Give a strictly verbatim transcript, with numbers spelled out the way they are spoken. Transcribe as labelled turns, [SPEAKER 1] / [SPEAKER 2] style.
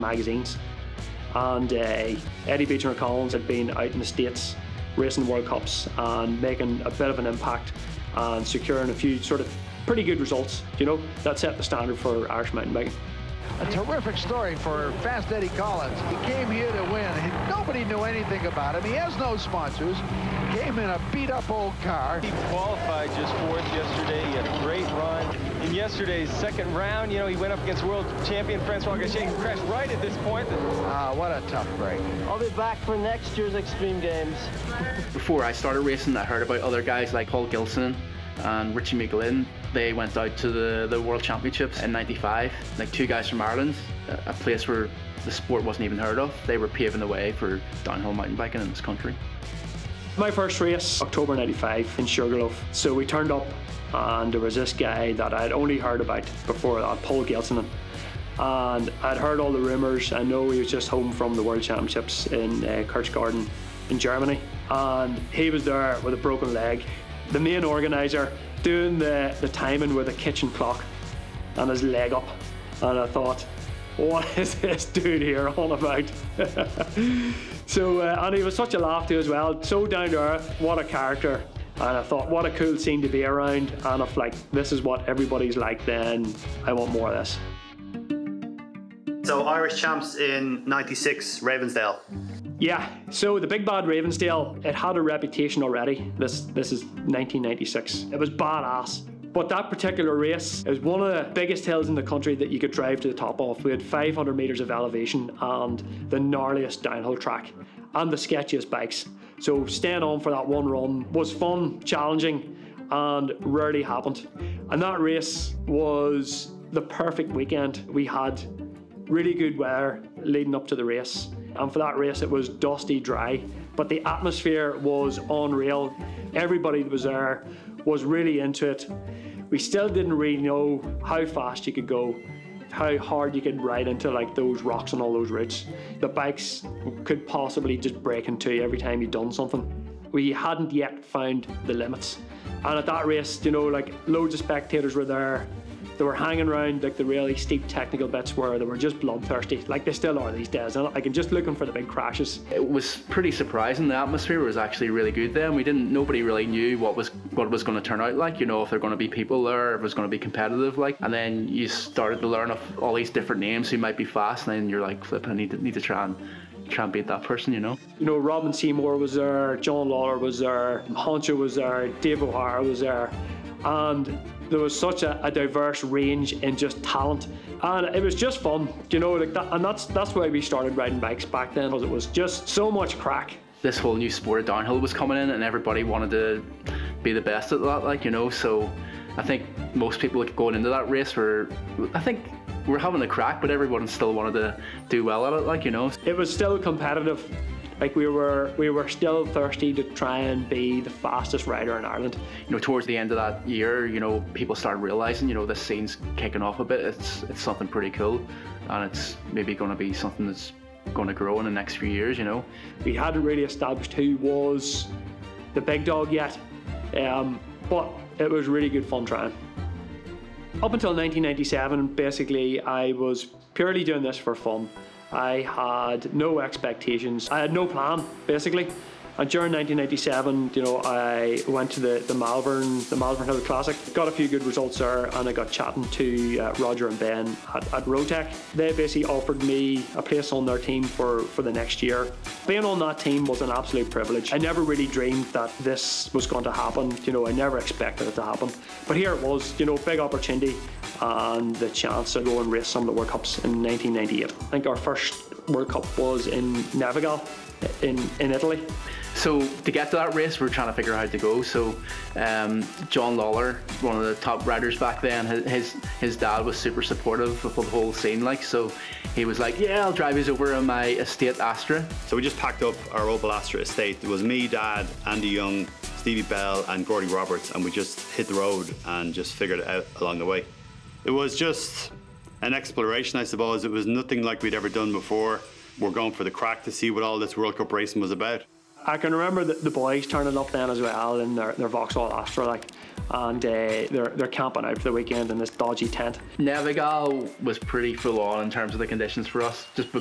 [SPEAKER 1] magazines. And uh, Eddie Beecher Collins had been out in the States racing World Cups and making a bit of an impact and securing a few sort of pretty good results, you know, that set the standard for Irish mountain biking.
[SPEAKER 2] A terrific story for Fast Eddie Collins. He came here to win. He, nobody knew anything about him. He has no sponsors. Came in a beat-up old car.
[SPEAKER 3] He qualified just fourth yesterday. He had a great run. In yesterday's second round, you know, he went up against world champion Francois Gachet, who crashed right at this point.
[SPEAKER 2] Ah, what a tough break.
[SPEAKER 4] I'll be back for next year's Extreme Games.
[SPEAKER 5] Before I started racing, I heard about other guys like Paul Gilson and Richie McGlynn. They went out to the, the World Championships in ninety-five, like two guys from Ireland, a place where the sport wasn't even heard of. They were paving the way for downhill mountain biking in this country.
[SPEAKER 1] My first race, October ninety-five in Sugarloaf. So we turned up and there was this guy that I'd only heard about before that, Paul Gilson. And I'd heard all the rumours. I know he was just home from the World Championships in uh, Kirchgarten in Germany. And he was there with a broken leg. The main organiser doing the, the timing with a kitchen clock and his leg up. And I thought, what is this dude here on about? So, uh, and he was such a laugh too as well, so down to earth, what a character. And I thought, what a cool scene to be around. And if like, this is what everybody's like, then I want more of this.
[SPEAKER 6] So Irish champs in ninety-six, Ravensdale.
[SPEAKER 1] Yeah, so the Big Bad Ravensdale, it had a reputation already. This this is nineteen ninety-six. It was badass. But that particular race, it was one of the biggest hills in the country that you could drive to the top of. We had five hundred metres of elevation and the gnarliest downhill track and the sketchiest bikes. So staying on for that one run was fun, challenging, and rarely happened. And that race was the perfect weekend. We had really good weather leading up to the race. And for that race, it was dusty, dry, but the atmosphere was unreal. Everybody that was there was really into it. We still didn't really know how fast you could go, how hard you could ride into like those rocks and all those routes. The bikes could possibly just break in two every time you'd done something. We hadn't yet found the limits. And at that race, you know, like loads of spectators were there. They were hanging around like the really steep technical bits where they were just bloodthirsty, like they still are these days. And like, just looking for the big crashes.
[SPEAKER 5] It was pretty surprising. The atmosphere was actually really good then. We didn't, nobody really knew what was what it was going to turn out like. You know, if there were going to be people there, if it was going to be competitive, like. And then you started to learn of all these different names who might be fast, and then you're like, flip, I need to need to try and try and beat that person, you know.
[SPEAKER 1] You know, Robin Seymour was there, John Lawler was there, Honcho was there, Dave O'Hara was there, and there was such a, a diverse range in just talent, and it was just fun, you know, like that, and that's that's why we started riding bikes back then, because it was just so much crack.
[SPEAKER 5] This whole new sport of downhill was coming in, and everybody wanted to be the best at that, like, you know. So I think most people going into that race were, I think, we're having a crack, but everyone still wanted to do well at it, like, you know.
[SPEAKER 1] It was still competitive. Like we were, we were still thirsty to try and be the fastest rider in Ireland.
[SPEAKER 5] You know, towards the end of that year, you know, people started realising, you know, this scene's kicking off a bit. It's it's something pretty cool, and it's maybe going to be something that's going to grow in the next few years, you know.
[SPEAKER 1] We hadn't really established who was the big dog yet, um, but it was really good fun trying. Up until nineteen ninety-seven, basically, I was purely doing this for fun. I had no expectations. I had no plan, basically. And during nineteen ninety-seven, you know, I went to the, the Malvern, the Malvern Hill Classic, got a few good results there, and I got chatting to uh, Roger and Ben at, at Rotec. They basically offered me a place on their team for, for the next year. Being on that team was an absolute privilege. I never really dreamed that this was going to happen. You know, I never expected it to happen. But here it was, you know, big opportunity and the chance to go and race some of the World Cups in nineteen ninety-eight. I think our first World Cup was in Navigal in, in Italy.
[SPEAKER 5] So to get to that race, we were trying to figure out how to go. So um, John Lawler, one of the top riders back then, his his dad was super supportive of the whole scene. Like, so he was like, "Yeah, I'll drive you over on my estate Astra."
[SPEAKER 6] So we just packed up our Opel Astra estate. It was me, Dad, Andy Young, Stevie Bell, and Gordy Roberts, and we just hit the road and just figured it out along the way. It was just an exploration, I suppose. It was nothing like we'd ever done before. We're going for the crack to see what all this World Cup racing was about.
[SPEAKER 1] I can remember the, the boys turning up then as well in their, their Vauxhall Astra, like, and uh, they're they're camping out for the weekend in this dodgy tent.
[SPEAKER 5] Nevigal was pretty full on in terms of the conditions for us, just